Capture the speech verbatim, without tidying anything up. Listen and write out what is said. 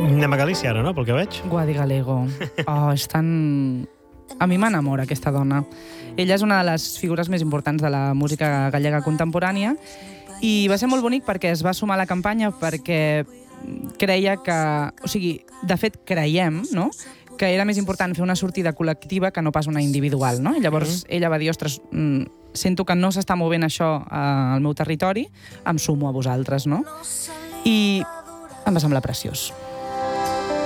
Anem a Galícia ara, no?, pel que veig. Guadi Galego. Oh, és tan... A mi m'enamora aquesta dona. Ella és una de les figures més importants de la música gallega contemporània i va ser molt bonic perquè es va sumar a la campanya perquè creia que... O sigui, de fet, creiem, no?, que era més important fer una sortida col·lectiva que no pas una individual, no? I llavors mm. ella va dir, ostres, sento que no s'està movent això al meu territori, em sumo a vosaltres, no? I em va semblar preciós.